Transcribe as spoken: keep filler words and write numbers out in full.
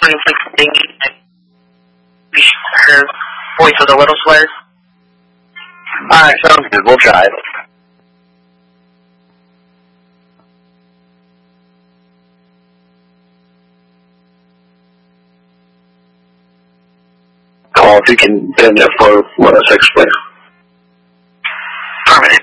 twenty-six thingy. Her voice was a little slurred. Alright, sounds good. We'll try it. Call if you can bend it for one oh six, please.